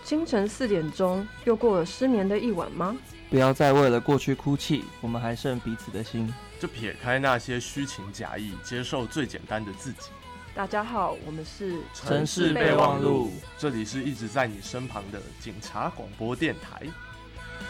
清晨4点钟，又过了失眠的一晚吗？ 不要再为了过去哭泣，我们还剩彼此的心。 就撇开那些虚情假意，接受最简单的自己。 大家好，我们是城市备忘录， 这里是一直在你身旁的警察广播电台。